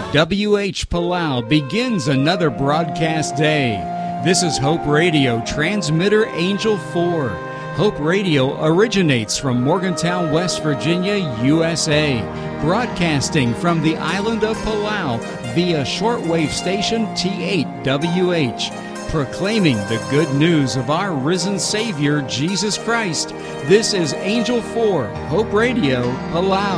WH Palau begins another broadcast day. This is Hope Radio, transmitter Angel 4. Hope Radio originates from Morgantown, West Virginia, USA, broadcasting from the island of Palau via shortwave station T8WH, proclaiming the good news of our risen Savior, Jesus Christ. This is Angel 4, Hope Radio, Palau.